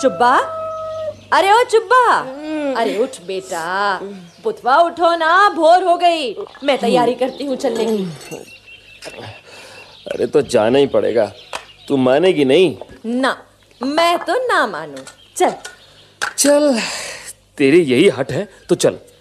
चुब्बा, अरे ओ चुब्बा, अरे उठ बेटा, बुतवा उठो ना, भोर हो गई। मैं तैयारी करती हूँ चलने की। अरे तो जाना ही पड़ेगा, तू मानेगी नहीं? ना, मैं तो ना मानू। चल चल, तेरी यही हट है तो चल।